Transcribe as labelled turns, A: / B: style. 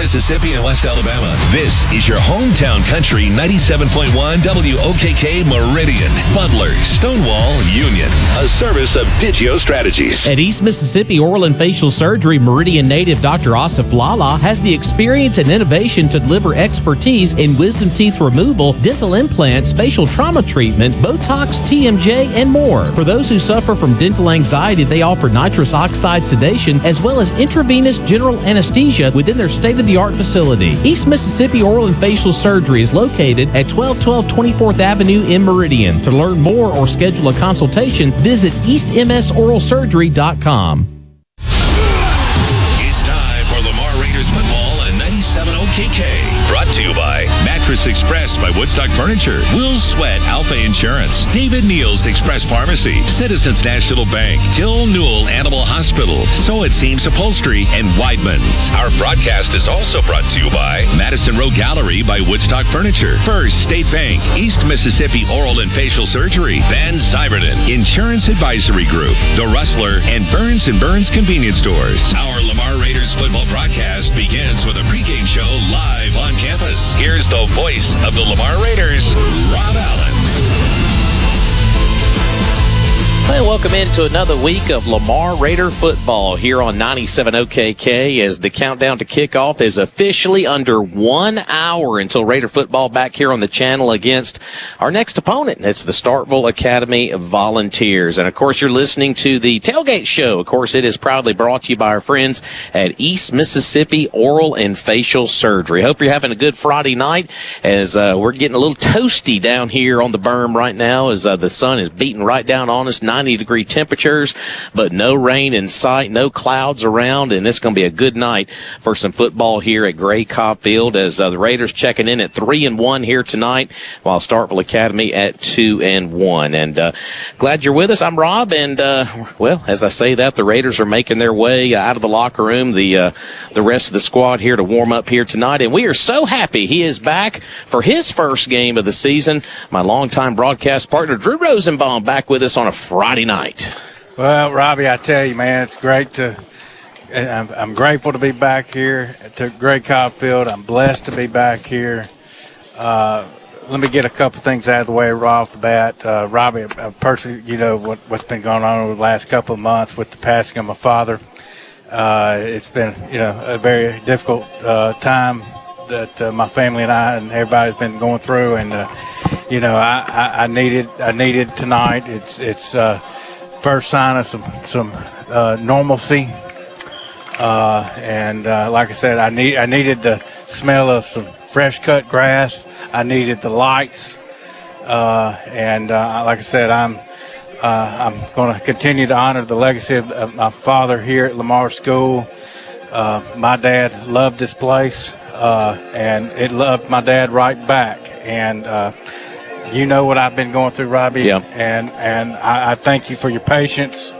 A: Mississippi and West Alabama. This is your hometown country 97.1 WOKK Meridian, Butler, Stonewall, Union. A service of Digio Strategies.
B: At East Mississippi Oral and Facial Surgery, Meridian native Dr. Asif Lala has the experience and innovation to deliver expertise in wisdom teeth removal, dental implants, facial trauma treatment, Botox, TMJ, and more. For those who suffer from dental anxiety, they offer nitrous oxide sedation as well as intravenous general anesthesia within their state-of-the-art facility. East Mississippi Oral and Facial Surgery is located at 1212 24th Avenue in Meridian. To learn more or schedule a consultation, visit eastmsoralsurgery.com.
A: It's time for Lamar Raiders football on 97 OKK. Brought to you by Mattress Express by Woodstock Furniture, Will Sweat Alpha Insurance, David Neal's Express Pharmacy, Citizens National Bank, Till Newell Animal Hospital, So It Seems Upholstery, and Weidman's. Our broadcast is also brought to you by Madison Row Gallery by Woodstock Furniture, First State Bank, East Mississippi Oral and Facial Surgery, Van Syverton Insurance Advisory Group, The Rustler, and Burns & Burns Convenience Stores. Our Lamar Raiders football broadcast begins with a pregame show live on campus. Here's the voice of the Lamar Raiders, Rob Allen.
B: Well, welcome into another week of Lamar Raider football here on 97 OKK as the countdown to kickoff is officially under 1 hour until Raider football back here on the channel against our next opponent. It's the Starkville Academy Volunteers. And, of course, you're listening to the Tailgate Show. Of course, it is proudly brought to you by our friends at East Mississippi Oral and Facial Surgery. Hope you're having a good Friday night as we're getting a little toasty down here on the berm right now as the sun is beating right down on us. 90-degree temperatures, but no rain in sight, no clouds around, and it's going to be a good night for some football here at Gray Cobb Field as the Raiders checking in at 3-1 here tonight, while Starkville Academy at 2-1. And glad you're with us. I'm Rob, and well, as I say that, the Raiders are making their way out of the locker room. The rest of the squad here to warm up here tonight, and we are so happy he is back for his first game of the season. My longtime broadcast partner Drew Rosenbaum back with us on a Friday night.
C: Well, Robbie, I tell you, man, it's great I'm grateful to be back here to Gray Cobb Field. I'm blessed to be back here. Let me get a couple things out of the way right off the bat. Robbie, personally, you know what's been going on over the last couple of months with the passing of my father. It's been, a very difficult time that my family and I and everybody's been going through, and I needed tonight. It's first sign of some normalcy, and like I said, I needed the smell of some fresh cut grass. I needed the lights, and like I said, I'm going to continue to honor the legacy of my father here at Lamar School. My dad loved this place, and it loved my dad right back. And you know what I've been going through, Robbie.
B: Yeah.
C: And I thank you for your patience.